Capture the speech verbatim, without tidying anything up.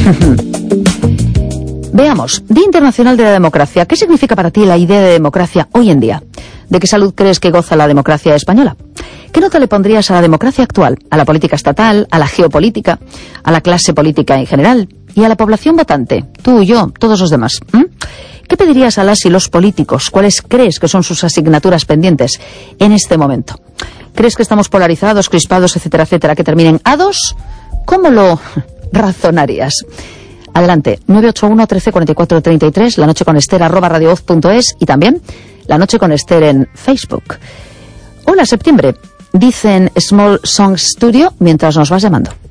Veamos, Día Internacional de la Democracia. ¿Qué significa para ti la idea de democracia hoy en día? ¿De qué salud crees que goza la democracia española? ¿Qué nota le pondrías a la democracia actual, a la política estatal, a la geopolítica, a la clase política en general y a la población votante? Tú, yo, todos los demás. ¿Mm? ¿Qué pedirías a las y los políticos? ¿Cuáles crees que son sus asignaturas pendientes en este momento? ¿Crees que estamos polarizados, crispados, etcétera, etcétera, que terminen a dos? ¿Cómo lo razonarías? Adelante, nueve ocho uno, trece, cuarenta y cuatro, treinta y tres, la noche con Esther, arroba radiovoz punto es y también La Noche con Esther en Facebook. Hola, septiembre, dicen Small Song Studio mientras nos vas llamando.